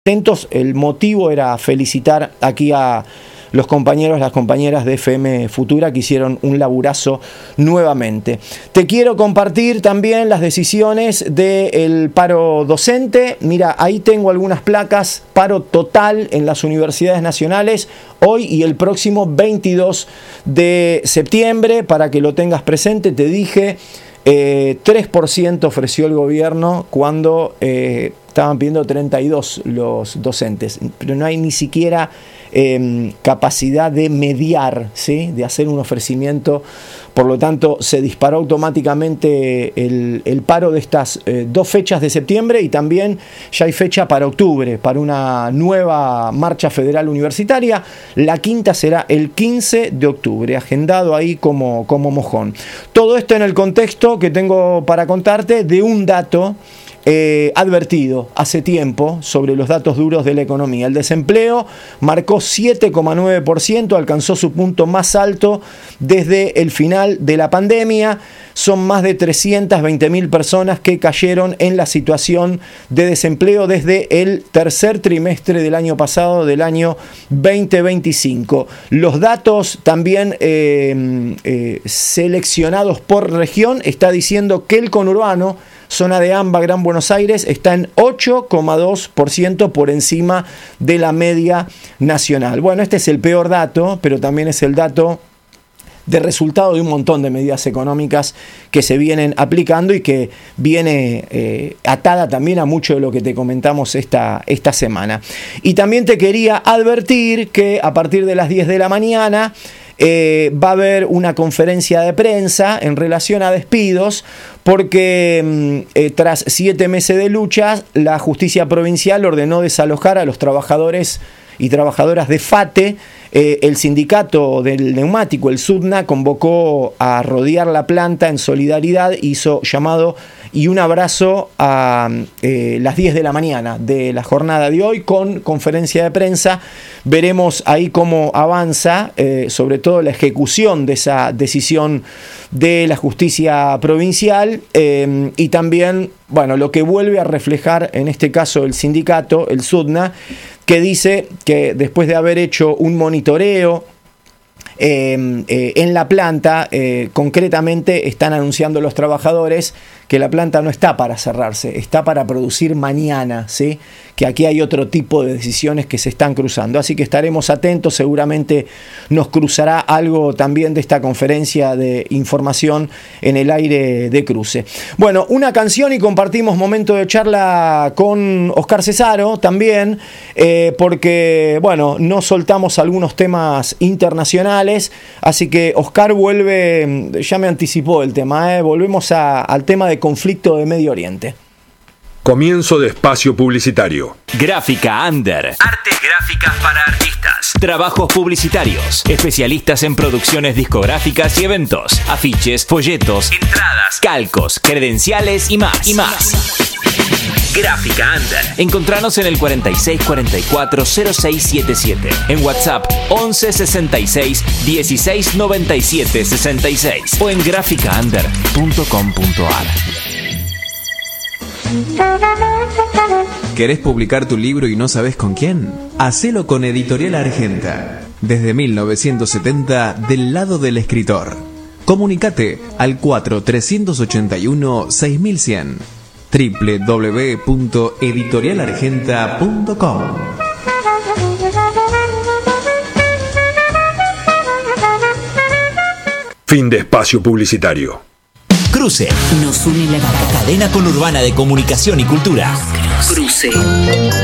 atentos. El motivo era felicitar aquí a los compañeros, las compañeras de FM Futura que hicieron un laburazo nuevamente. Te quiero compartir también las decisiones del paro docente. Mira, ahí tengo algunas placas, paro total en las universidades nacionales, hoy y el próximo 22 de septiembre, para que lo tengas presente. Te dije, 3% ofreció el gobierno cuando estaban pidiendo 32 los docentes, pero no hay ni siquiera capacidad de mediar, ¿sí? De hacer un ofrecimiento. Por lo tanto, se disparó automáticamente el paro de estas 2 fechas de septiembre, y también ya hay fecha para octubre, para una nueva marcha federal universitaria. La quinta será el 15 de octubre, agendado ahí como mojón. Todo esto en el contexto que tengo para contarte de un dato advertido hace tiempo sobre los datos duros de la economía. El desempleo marcó 7,9%, alcanzó su punto más alto desde el final de la pandemia. Son más de 320.000 personas que cayeron en la situación de desempleo desde el tercer trimestre del año pasado, del año 2025. Los datos también seleccionados por región está diciendo que el conurbano, zona de AMBA, Gran Buenos Aires, está en 8,2% por encima de la media nacional. Bueno, este es el peor dato, pero también es el dato de resultado de un montón de medidas económicas que se vienen aplicando y que viene atada también a mucho de lo que te comentamos esta semana. Y también te quería advertir que a partir de las 10 de la mañana va a haber una conferencia de prensa en relación a despidos, porque tras 7 meses de lucha, la justicia provincial ordenó desalojar a los trabajadores y trabajadoras de FATE. El sindicato del neumático, el SUDNA, convocó a rodear la planta en solidaridad, hizo llamado y un abrazo a las 10 de la mañana de la jornada de hoy, con conferencia de prensa. Veremos ahí cómo avanza, sobre todo la ejecución de esa decisión de la justicia provincial, y también, bueno, lo que vuelve a reflejar en este caso el sindicato, el SUDNA, que dice que después de haber hecho un monitoreo en la planta, concretamente están anunciando los trabajadores que la planta no está para cerrarse, está para producir mañana, ¿sí? Que aquí hay otro tipo de decisiones que se están cruzando, así que estaremos atentos. Seguramente nos cruzará algo también de esta conferencia de información en el aire de cruce. Bueno, una canción y compartimos momento de charla con Oscar Cesaro también, porque, bueno, no soltamos algunos temas internacionales, así que Oscar vuelve, ya me anticipó el tema, volvemos al tema de conflicto de Medio Oriente. Comienzo de espacio publicitario. Gráfica Under. Artes gráficas para artistas. Trabajos publicitarios. Especialistas en producciones discográficas y eventos. Afiches, folletos, entradas, calcos, credenciales y más. Gráfica Under. Encontranos en el 4644-0677. En WhatsApp 1166 1697 66 o en graficaunder.com.ar. ¿Querés publicar tu libro y no sabes con quién? Hacelo con Editorial Argenta. Desde 1970, del lado del escritor. Comunicate al 4381-6100. www.editorialargenta.com. Fin de espacio publicitario. Cruce. Nos une la cadena conurbana de comunicación y cultura. Cruce.